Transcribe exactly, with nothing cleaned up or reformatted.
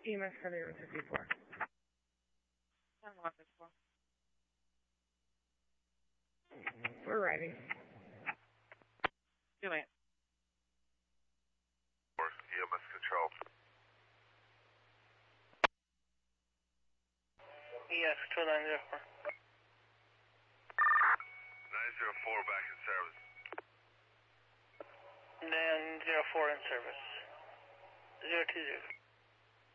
E M S seventy-one fifty-four. seventy-one fifty-four. We're arriving. Do it. E M S control. E S control nine zero four. nine zero four back in service. nine zero four in service. zero two zero.